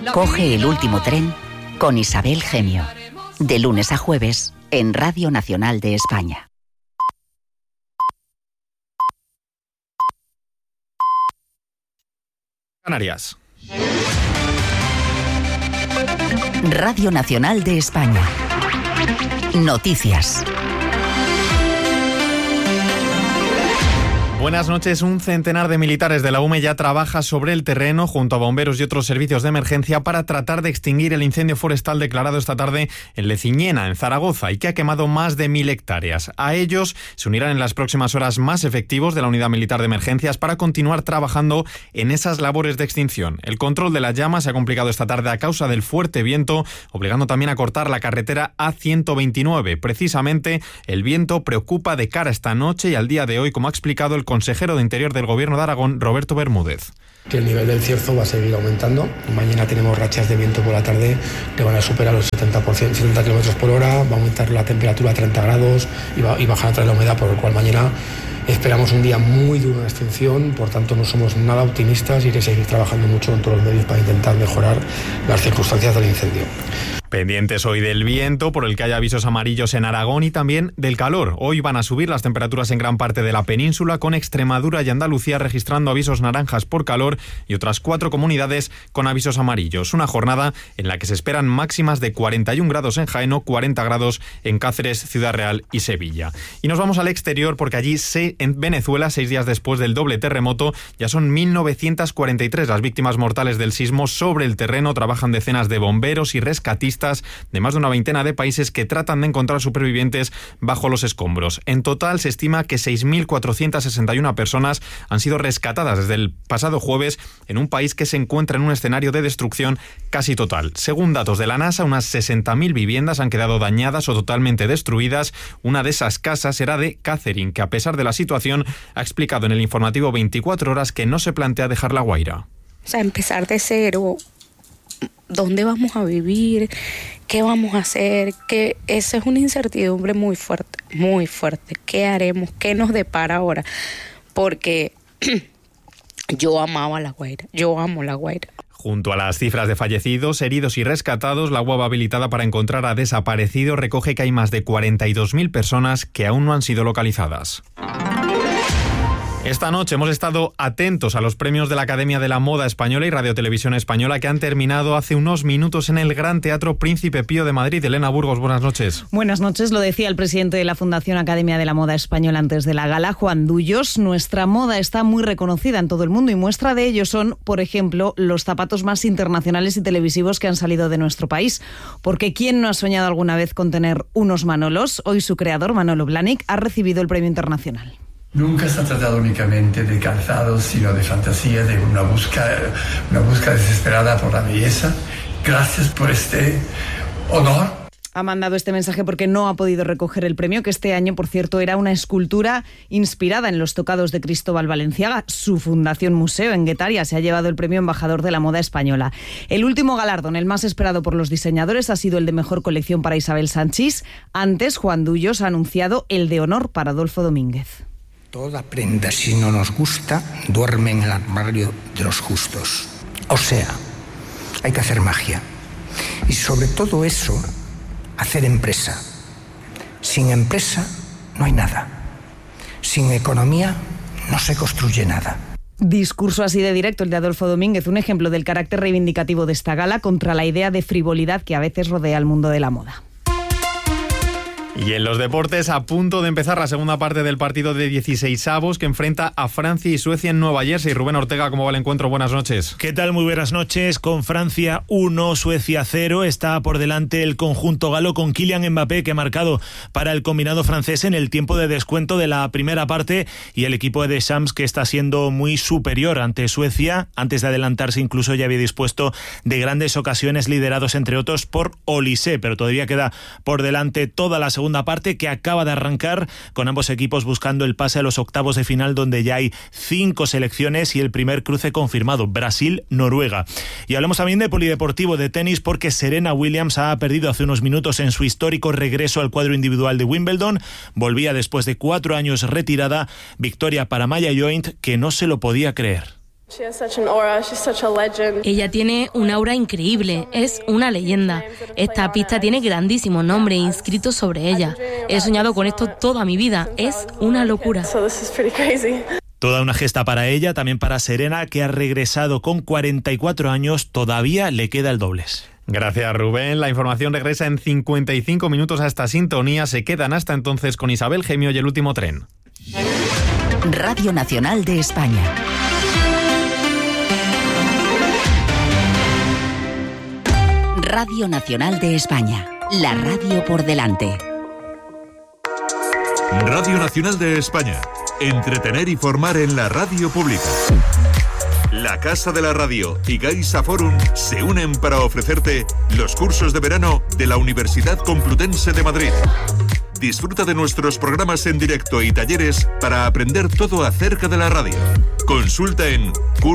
Coge el último tren con Isabel Gemio. De lunes a jueves en Radio Nacional de España. Canarias. Radio Nacional de España. Noticias. Buenas noches. Un centenar de militares de la UME ya trabaja sobre el terreno junto a bomberos y otros servicios de emergencia para tratar de extinguir el incendio forestal declarado esta tarde en Leciñena, en Zaragoza, y que ha quemado más de 1.000 hectáreas. A ellos se unirán en las próximas horas más efectivos de la Unidad Militar de Emergencias para continuar trabajando en esas labores de extinción. El control de las llamas se ha complicado esta tarde a causa del fuerte viento, obligando también a cortar la carretera A129. Precisamente, el viento preocupa de cara a esta noche y al día de hoy, como ha explicado el consejero de Interior del Gobierno de Aragón, Roberto Bermúdez. Que el nivel del Cierzo va a seguir aumentando. Mañana tenemos rachas de viento por la tarde que van a superar los 70 km por hora, va a aumentar la temperatura a 30 grados y bajar otra la humedad, por lo cual mañana esperamos un día muy duro de extinción. Por tanto, no somos nada optimistas y hay que seguir trabajando mucho en todos los medios para intentar mejorar las circunstancias del incendio. Pendientes hoy del viento, por el que hay avisos amarillos en Aragón, y también del calor. Hoy van a subir las temperaturas en gran parte de la península, con Extremadura y Andalucía registrando avisos naranjas por calor y otras 4 comunidades con avisos amarillos. Una jornada en la que se esperan máximas de 41 grados en Jaén, 40 grados en Cáceres, Ciudad Real y Sevilla. Y nos vamos al exterior, porque allí en Venezuela, 6 días después del doble terremoto, ya son 1.943 las víctimas mortales del sismo. Sobre el terreno trabajan decenas de bomberos y rescatistas de más de una veintena de países que tratan de encontrar supervivientes bajo los escombros. En total se estima que 6.461 personas han sido rescatadas desde el pasado jueves en un país que se encuentra en un escenario de destrucción casi total. Según datos de la NASA, unas 60.000 viviendas han quedado dañadas o totalmente destruidas. Una de esas casas era de Catherine, que a pesar de la situación ha explicado en el informativo 24 horas que no se plantea dejar La Guaira. O sea, empezar de cero. ¿Dónde vamos a vivir? ¿Qué vamos a hacer? Que esa es una incertidumbre muy fuerte, muy fuerte. ¿Qué haremos? ¿Qué nos depara ahora? Porque yo amaba La Guaira, yo amo La Guaira. Junto a las cifras de fallecidos, heridos y rescatados, la web habilitada para encontrar a desaparecidos recoge que hay más de 42.000 personas que aún no han sido localizadas. Esta noche hemos estado atentos a los premios de la Academia de la Moda Española y Radio Televisión Española, que han terminado hace unos minutos en el Gran Teatro Príncipe Pío de Madrid. Elena Burgos, buenas noches. Buenas noches, lo decía el presidente de la Fundación Academia de la Moda Española antes de la gala, Juan Dullos. Nuestra moda está muy reconocida en todo el mundo y muestra de ello son, por ejemplo, los zapatos más internacionales y televisivos que han salido de nuestro país. Porque ¿quién no ha soñado alguna vez con tener unos Manolos? Hoy su creador, Manolo Blahnik, ha recibido el premio internacional. Nunca se ha tratado únicamente de calzado, sino de fantasía, de una búsqueda desesperada por la belleza. Gracias por este honor. Ha mandado este mensaje porque no ha podido recoger el premio, que este año, por cierto, era una escultura inspirada en los tocados de Cristóbal Valenciaga. Su fundación museo en Guetaria se ha llevado el premio Embajador de la Moda Española. El último galardón, el más esperado por los diseñadores, ha sido el de Mejor Colección para Isabel Sanchís. Antes, Juan Dullos ha anunciado el de Honor para Adolfo Domínguez. Toda prenda, si no nos gusta, duerme en el armario de los justos. O sea, hay que hacer magia. Y sobre todo eso, hacer empresa. Sin empresa no hay nada. Sin economía no se construye nada. Discurso así de directo el de Adolfo Domínguez, un ejemplo del carácter reivindicativo de esta gala contra la idea de frivolidad que a veces rodea el mundo de la moda. Y en los deportes, a punto de empezar la segunda parte del partido de 16avos que enfrenta a Francia y Suecia en Nueva Jersey. Rubén Ortega, ¿cómo va el encuentro? Buenas noches. ¿Qué tal? Muy buenas noches. Con Francia 1, Suecia 0. Está por delante el conjunto galo con Kylian Mbappé, que ha marcado para el combinado francés en el tiempo de descuento de la primera parte, y el equipo de Deschamps, que está siendo muy superior ante Suecia. Antes de adelantarse, incluso ya había dispuesto de grandes ocasiones, liderados entre otros por Olise, pero todavía queda por delante toda la segunda parte, que acaba de arrancar, con ambos equipos buscando el pase a los octavos de final, donde ya hay 5 selecciones y el primer cruce confirmado, Brasil-Noruega. Y hablamos también de polideportivo, de tenis, porque Serena Williams ha perdido hace unos minutos en su histórico regreso al cuadro individual de Wimbledon. Volvía después de 4 años retirada. Victoria para Maya Joint, que no se lo podía creer. Ella tiene un aura increíble, es una leyenda. Esta pista tiene grandísimos nombres inscritos sobre ella. He soñado con esto toda mi vida, es una locura. Toda una gesta para ella, también para Serena, que ha regresado con 44 años, todavía le queda el dobles. Gracias, Rubén. La información regresa en 55 minutos a esta sintonía. Se quedan hasta entonces con Isabel Gemio y El Último Tren. Radio Nacional de España. Radio Nacional de España. La radio por delante. Radio Nacional de España. Entretener y formar en la radio pública. La Casa de la Radio y Gaisa Forum se unen para ofrecerte los cursos de verano de la Universidad Complutense de Madrid. Disfruta de nuestros programas en directo y talleres para aprender todo acerca de la radio. Consulta en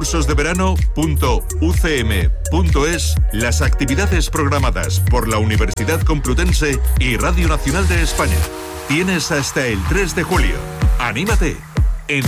cursosdeverano.ucm.es las actividades programadas por la Universidad Complutense y Radio Nacional de España. Tienes hasta el 3 de julio. ¡Anímate!